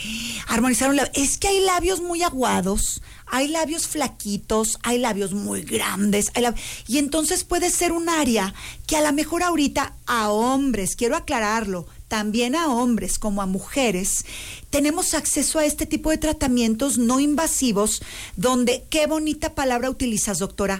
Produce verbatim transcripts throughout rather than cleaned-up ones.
Armonizar un labio. Es que hay labios muy aguados, hay labios flaquitos, hay labios muy grandes, hay lab... y entonces puede ser un área que a lo mejor ahorita a hombres, quiero aclararlo, también a hombres como a mujeres, tenemos acceso a este tipo de tratamientos no invasivos, donde, qué bonita palabra utilizas, doctora,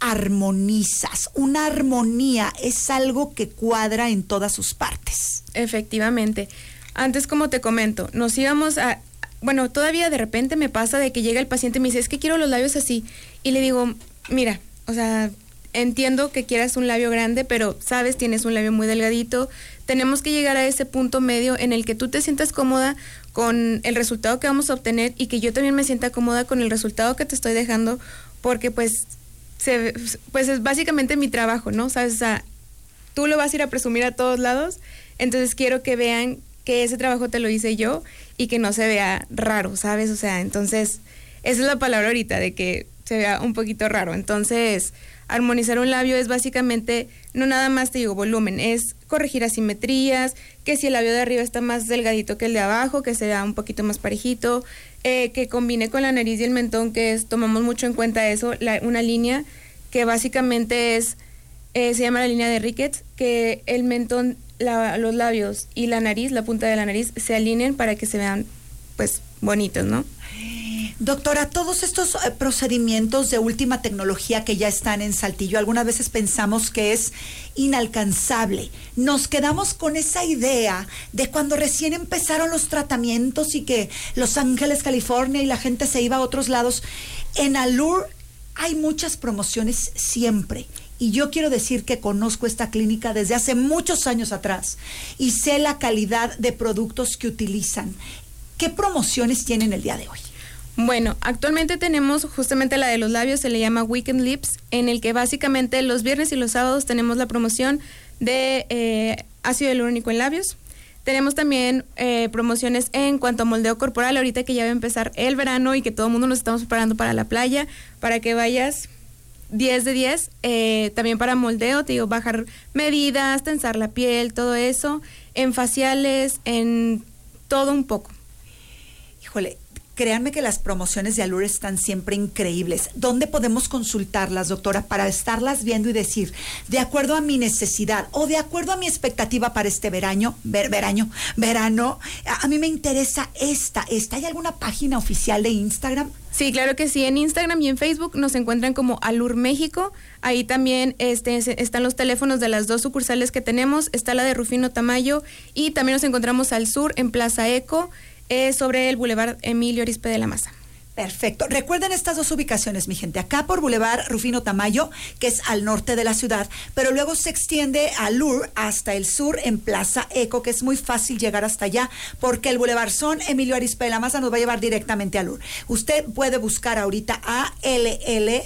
armonizas. Una armonía es algo que cuadra en todas sus partes. Efectivamente. Antes, como te comento, nos íbamos a... Bueno, todavía de repente me pasa de que llega el paciente y me dice, es que quiero los labios así. Y le digo, mira, o sea, entiendo que quieras un labio grande, pero sabes, tienes un labio muy delgadito. Tenemos que llegar a ese punto medio en el que tú te sientas cómoda con el resultado que vamos a obtener y que yo también me sienta cómoda con el resultado que te estoy dejando, porque pues... Se, pues es básicamente mi trabajo, ¿no? ¿Sabes? O sea, tú lo vas a ir a presumir a todos lados, entonces quiero que vean que ese trabajo te lo hice yo y que no se vea raro, ¿sabes? O sea, entonces, esa es la palabra ahorita, de que se vea un poquito raro. Entonces, armonizar un labio es básicamente, no nada más te digo volumen, es corregir asimetrías, que si el labio de arriba está más delgadito que el de abajo, que se vea un poquito más parejito, eh, que combine con la nariz y el mentón, que es, tomamos mucho en cuenta eso, la, una línea que básicamente es, eh, se llama la línea de Ricketts, que el mentón, la, los labios y la nariz, la punta de la nariz, se alineen para que se vean, pues, bonitos, ¿no? Doctora, todos estos eh, procedimientos de última tecnología que ya están en Saltillo, algunas veces pensamos que es inalcanzable. Nos quedamos con esa idea de cuando recién empezaron los tratamientos y que Los Ángeles, California, y la gente se iba a otros lados. En Allure hay muchas promociones siempre. Y yo quiero decir que conozco esta clínica desde hace muchos años atrás y sé la calidad de productos que utilizan. ¿Qué promociones tienen el día de hoy? Bueno, actualmente tenemos justamente la de los labios, se le llama Weekend Lips, en el que básicamente los viernes y los sábados tenemos la promoción de eh, ácido hialurónico en labios. Tenemos también eh, promociones en cuanto a moldeo corporal, ahorita que ya va a empezar el verano y que todo el mundo nos estamos preparando para la playa, para que vayas diez de diez, eh, también para moldeo, te digo, bajar medidas, tensar la piel, todo eso, en faciales, en todo un poco. Híjole, créanme que las promociones de Allure están siempre increíbles. ¿Dónde podemos consultarlas, doctora, para estarlas viendo y decir, de acuerdo a mi necesidad o de acuerdo a mi expectativa para este verano, ver, verano, verano, a, a mí me interesa esta, esta? ¿Hay alguna página oficial de Instagram? Sí, claro que sí. En Instagram y en Facebook nos encuentran como Allure México. Ahí también este, están los teléfonos de las dos sucursales que tenemos. Está la de Rufino Tamayo y también nos encontramos al sur en Plaza Eco, eh, sobre el Boulevard Emilio Arizpe de la Maza. Perfecto. Recuerden estas dos ubicaciones, mi gente. Acá por Boulevard Rufino Tamayo, que es al norte de la ciudad, pero luego se extiende a Allure hasta el sur en Plaza Eco, que es muy fácil llegar hasta allá, porque el Boulevard Son Emilio Arizpe de la Maza nos va a llevar directamente a Allure. Usted puede buscar ahorita A L L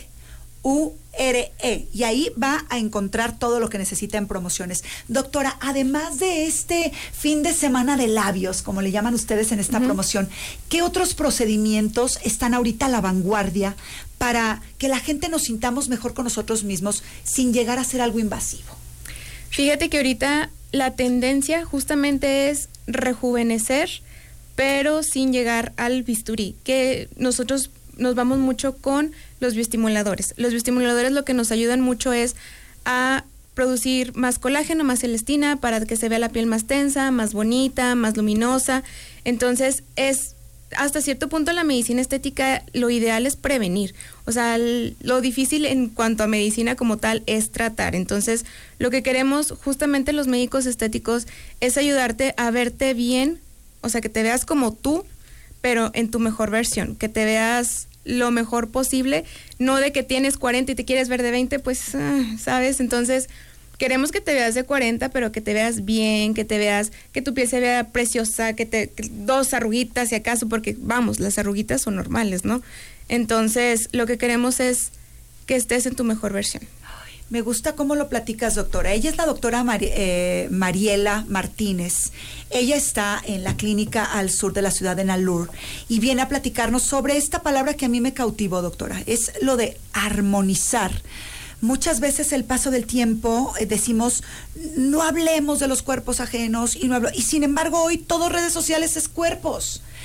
U R E y ahí va a encontrar todo lo que necesita en promociones. Doctora, además de este fin de semana de labios, como le llaman ustedes en esta uh-huh. promoción, ¿qué otros procedimientos están ahorita a la vanguardia para que la gente nos sintamos mejor con nosotros mismos sin llegar a ser algo invasivo? Fíjate que ahorita la tendencia justamente es rejuvenecer, pero sin llegar al bisturí, que nosotros nos vamos mucho con los bioestimuladores. Los bioestimuladores lo que nos ayudan mucho es a producir más colágeno, más elastina, para que se vea la piel más tensa, más bonita, más luminosa. Entonces, es hasta cierto punto la medicina estética, lo ideal es prevenir. O sea, el, lo difícil en cuanto a medicina como tal es tratar. Entonces, lo que queremos justamente los médicos estéticos es ayudarte a verte bien, o sea, que te veas como tú, pero en tu mejor versión, que te veas lo mejor posible, no de que tienes cuarenta y te quieres ver de veinte, pues, uh, ¿sabes? Entonces, queremos que te veas de cuarenta, pero que te veas bien, que te veas, que tu piel se vea preciosa, que te, que dos arruguitas si acaso, porque, vamos, las arruguitas son normales, ¿no? Entonces, lo que queremos es que estés en tu mejor versión. Me gusta cómo lo platicas, doctora. Ella es la doctora Mari, eh, Mariela Martínez. Ella está en la clínica al sur de la ciudad de Allure y viene a platicarnos sobre esta palabra que a mí me cautivó, doctora. Es lo de armonizar. Muchas veces el paso del tiempo eh, decimos, no hablemos de los cuerpos ajenos y no hablo. Y sin embargo, hoy todo redes sociales es cuerpos.